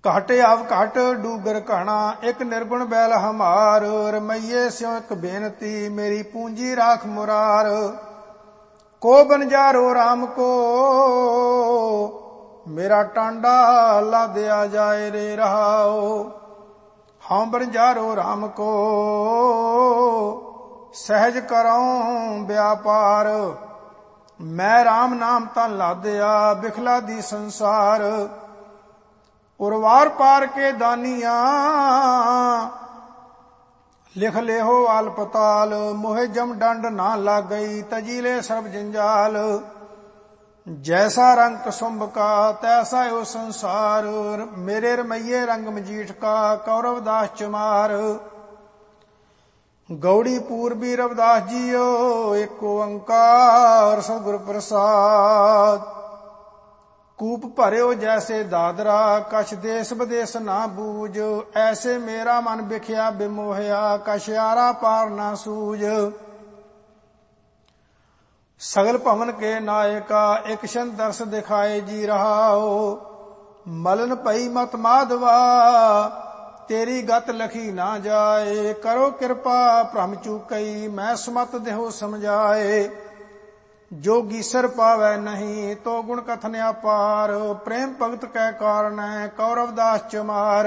ਘਟ ਆਵ ਘਟ ਡੂਗਰ ਘਾਣਾ, ਇੱਕ ਨਿਰਗੁਣ ਬੈਲ ਹਮਾਰ। ਰਮਈਏ ਸਿਉ ਇੱਕ ਬੇਨਤੀ, ਮੇਰੀ ਪੂੰਜੀ ਰਾਖ ਮੁਰਾਰ। ਕੋ ਬਨਜਾਰੋ ਰਾਮ ਕੋ, ਮੇਰਾ ਟਾਂਡਾ ਲਾਦਿਆ ਜਾਏ ਰੇ ਰਹਾਓ। ਹਉ ਬਨਜਾਰੋ ਰਾਮ ਕੋ, ਸਹਿਜ ਕਰਉ ਵਿਆਪਾਰ। ਮੈਂ ਰਾਮ ਨਾਮ ਤਾਂ ਲਾਦਿਆ, ਬਿਖਲਾ ਦੀ ਸੰਸਾਰ। ਉਰਵਾਰ ਪਾਰ ਕੇ ਦਾਨੀਆਂ, ਲਿਖ ਲਿਹੋ ਅਲਪਤਾਲ। ਮੋਹਿ ਜਮ ਡੰਡ ਨਾ ਲੱਗ ਗਈ, ਤਜੀਲੇ ਸਰਬ ਜੰਜਾਲ। ਜੈਸਾ ਰੰਗ ਕੁਸੁੰਭ ਕਾ, ਤੈਸਾ ਓ ਸੰਸਾਰ। ਮੇਰੇ ਰਮਈਏ ਰੰਗ ਮਜੀਠ ਕਾ, ਕੌਰਵ ਦਾਸ ਚਮਾਰ। ਗੌੜੀ ਪੂਰਬੀ ਰਵਿਦਾਸ ਜੀਓ, ਏਕ ਓੰਕਾਰ ਸਤਿਗੁਰ ਪ੍ਰਸਾਦ। ਕੂਪ ਭਰਿਓ ਜੈਸੇ ਦਾਦਰਾ, ਕਛ ਦੇਸ ਵਿਦੇਸ ਨਾ ਬੂਝ। ਐਸੇ ਮੇਰਾ ਮਨ ਵਿਖਿਆ ਬਿਮੋਹਿਆ, ਕਛ ਆਰਾ ਪਾਰ ਨਾ ਸੂਝ। ਸਗਲ ਭਵਨ ਕੇ ਨਾਇਕਾ, ਇੱਕ ਛਨ ਦਰਸ ਦਿਖਾਏ ਜੀ ਰਹਾਓ। ਮਲਨ ਭਈ ਮਤ ਮਾਧਵਾ, ਤੇਰੀ ਗਤ ਲਖੀ ਨਾ ਜਾਏ। ਕਰੋ ਕਿਰਪਾ ਭ੍ਰਮ ਚੂਕਈ, ਮੈਂ ਸਮਤ ਦੇਹੋ ਸਮਝਾਏ। ਜੋ ਗੀਸਰ ਪਾਵੈ ਨਹੀਂ, ਤੋ ਗੁਣ ਕਥਨ ਅਪਾਰ। ਪ੍ਰੇਮ ਭਗਤ ਕੈ ਕਾਰਣੈ, ਕੌਰਵ ਦਾਸ ਚਮਾਰ।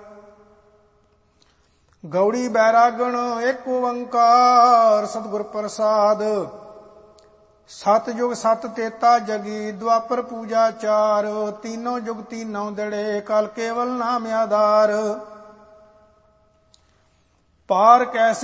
ਗੌੜੀ ਬੈਰਾਗਣ ਏਕ ਓੰਕਾਰ ਸਤਿਗੁਰ ਪ੍ਰਸਾਦ। ਸਤ ਜੁਗ ਸਤ ਤੇਤਾ ਜਗੀ, ਦੁਆਪਰ ਪੂਜਾ ਚਾਰ। ਤੀਨੋਂ ਜੁਗ ਤੀਨੋਂ ਦੜੇ, ਕਲ ਕੇਵਲ ਨਾਮ ਆਧਾਰ। ਪਾਰ ਕੈਸੇ